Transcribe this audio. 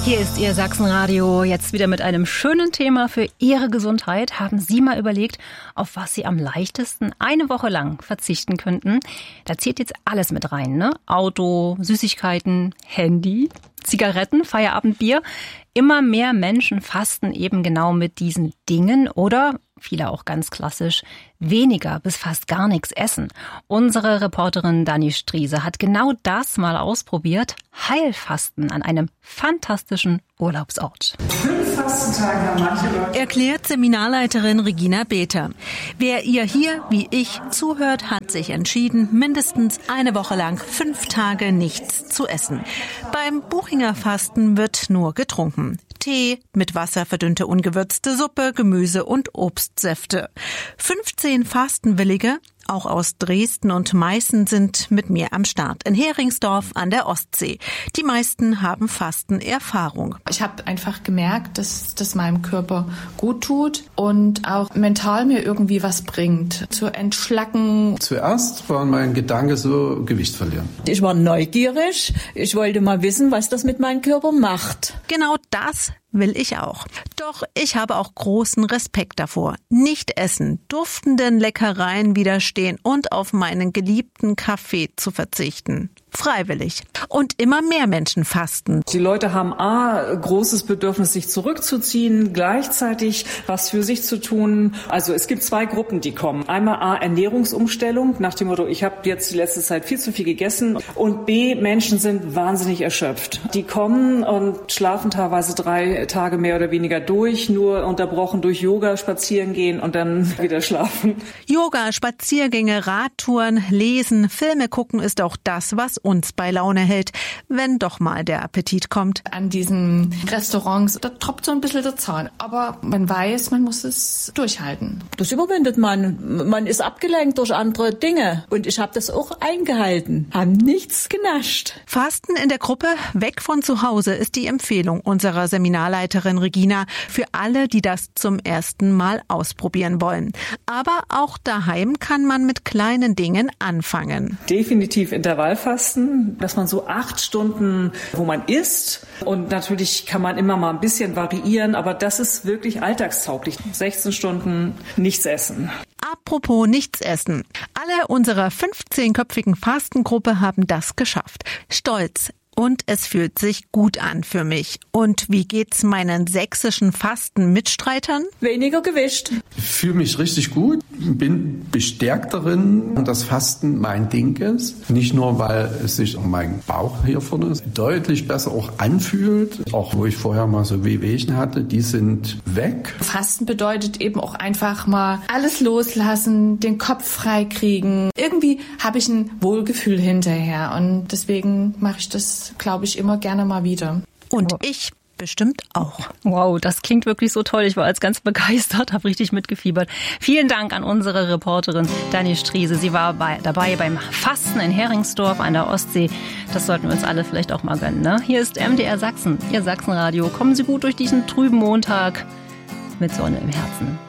Hier ist Ihr Sachsenradio, jetzt wieder mit einem schönen Thema für Ihre Gesundheit. Haben Sie mal überlegt, auf was Sie am leichtesten eine Woche lang verzichten könnten? Da zählt jetzt alles mit rein, ne? Auto, Süßigkeiten, Handy, Zigaretten, Feierabendbier. Immer mehr Menschen fasten eben genau mit diesen Dingen oder, viele auch ganz klassisch, weniger bis fast gar nichts essen. Unsere Reporterin Dani Striese hat genau das mal ausprobiert. Heilfasten an einem fantastischen Urlaubsort. 5 Fastentage haben manche Leute. Erklärt Seminarleiterin Regina Beter. Wer ihr hier, wie ich, zuhört, hat sich entschieden, mindestens eine Woche lang 5 Tage nichts zu essen. Beim Buchinger Fasten wird nur getrunken. Tee, mit Wasser verdünnte ungewürzte Suppe, Gemüse und Obstsäfte. 15 Fastenwillige, auch aus Dresden und Meißen, sind mit mir am Start in Heringsdorf an der Ostsee. Die meisten haben Fastenerfahrung. Ich habe einfach gemerkt, dass das meinem Körper gut tut und auch mental mir irgendwie was bringt. Zu entschlacken. Zuerst war mein Gedanke so, Gewicht verlieren. Ich war neugierig. Ich wollte mal wissen, was das mit meinem Körper macht. Genau das will ich auch. Doch ich habe auch großen Respekt davor. Nicht essen, duftenden Leckereien widerstehen und auf meinen geliebten Kaffee zu verzichten. Freiwillig. Und immer mehr Menschen fasten. Die Leute haben großes Bedürfnis, sich zurückzuziehen, gleichzeitig was für sich zu tun. Also es gibt 2 Gruppen, die kommen. Einmal Ernährungsumstellung, nach dem Motto, ich habe jetzt die letzte Zeit viel zu viel gegessen. Und B, Menschen sind wahnsinnig erschöpft. Die kommen und schlafen teilweise 3 Tage mehr oder weniger durch, nur unterbrochen durch Yoga, spazieren gehen und dann wieder schlafen. Yoga, Spaziergänge, Radtouren, Lesen, Filme gucken ist auch das, was uns bei Laune hält, wenn doch mal der Appetit kommt. An diesen Restaurants, da tropft so ein bisschen der Zahn. Aber man weiß, man muss es durchhalten. Das überwindet man. Man ist abgelenkt durch andere Dinge. Und ich habe das auch eingehalten. Haben nichts genascht. Fasten in der Gruppe, weg von zu Hause, ist die Empfehlung unserer Seminarleiterin Regina für alle, die das zum ersten Mal ausprobieren wollen. Aber auch daheim kann man mit kleinen Dingen anfangen. Definitiv Intervallfasten, dass man so 8 Stunden, wo man isst. Und natürlich kann man immer mal ein bisschen variieren, aber das ist wirklich alltagstauglich. 16 Stunden nichts essen. Apropos nichts essen. Alle unserer 15-köpfigen Fastengruppe haben das geschafft. Stolz. Und es fühlt sich gut an für mich. Und wie geht's meinen sächsischen Fasten-Mitstreitern? Weniger Gewicht. Ich fühle mich richtig gut, bin bestärkt darin, dass Fasten mein Ding ist. Nicht nur, weil es sich um meinen Bauch hier vorne deutlich besser auch anfühlt. Auch wo ich vorher mal so Wehwehchen hatte, die sind weg. Fasten bedeutet eben auch einfach mal alles loslassen, den Kopf frei kriegen. Irgendwie habe ich ein Wohlgefühl hinterher und deswegen mache ich das, glaube ich, immer gerne mal wieder. Und ich bestimmt auch. Wow, das klingt wirklich so toll. Ich war jetzt ganz begeistert, habe richtig mitgefiebert. Vielen Dank an unsere Reporterin Dani Striese. Sie war dabei beim Fasten in Heringsdorf an der Ostsee. Das sollten wir uns alle vielleicht auch mal gönnen, ne? Hier ist MDR Sachsen, Ihr Sachsenradio. Kommen Sie gut durch diesen trüben Montag mit Sonne im Herzen.